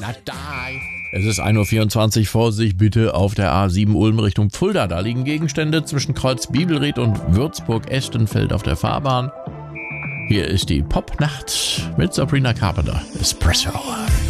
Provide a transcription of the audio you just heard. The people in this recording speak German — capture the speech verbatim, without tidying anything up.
not die. Es ist ein Uhr vierundzwanzig, Vorsicht bitte auf der A sieben Ulm Richtung Fulda. Da liegen Gegenstände zwischen Kreuz Bibelried und Würzburg-Estenfeld auf der Fahrbahn. Hier ist die Popnacht mit Sabrina Carpenter. Espresso.